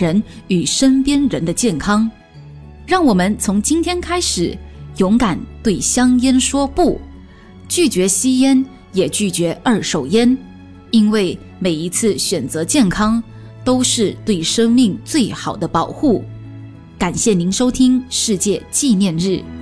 人与身边人的健康。让我们从今天开始，勇敢对香烟说不，拒绝吸烟，也拒绝二手烟，因为每一次选择健康，都是对生命最好的保护。感谢您收听世界纪念日。